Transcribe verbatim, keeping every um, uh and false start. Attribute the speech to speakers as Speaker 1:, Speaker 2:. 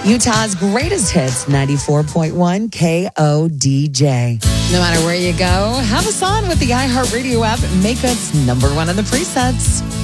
Speaker 1: Utah's greatest hits, ninety-four point one K O D J. No matter where you go, have us on with the iHeartRadio app and make us number one in the presets.